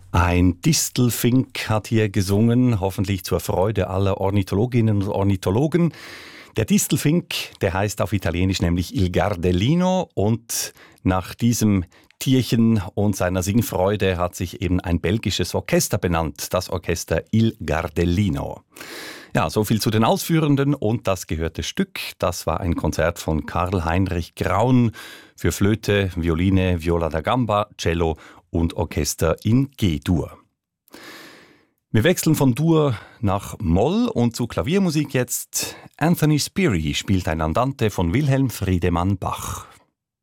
Ein Distelfink hat hier gesungen, hoffentlich zur Freude aller Ornithologinnen und Ornithologen. Der Distelfink, der heißt auf Italienisch nämlich Il Gardellino, und nach diesem Tierchen und seiner Singfreude hat sich eben ein belgisches Orchester benannt, das Orchester Il Gardellino. Ja, so viel zu den Ausführenden und das gehörte Stück. Das war ein Konzert von Karl Heinrich Graun für Flöte, Violine, Viola da Gamba, Cello und Orchester in G-Dur. Wir wechseln von Dur nach Moll und zu Klaviermusik jetzt. Anthony Spiri spielt ein Andante von Wilhelm Friedemann Bach.